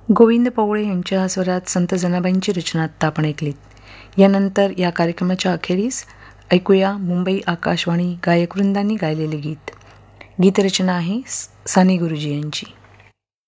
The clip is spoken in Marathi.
गोविंद पवळे यांच्या स्वरात संत जनाबाईंची रचना आत्ता आपण ऐकलीत. यानंतर या कार्यक्रमाच्या अखेरीस ऐकूया मुंबई आकाशवाणी गायकवृंदांनी गायलेले गीत. गीतरचना आहे साने गुरुजी यांची.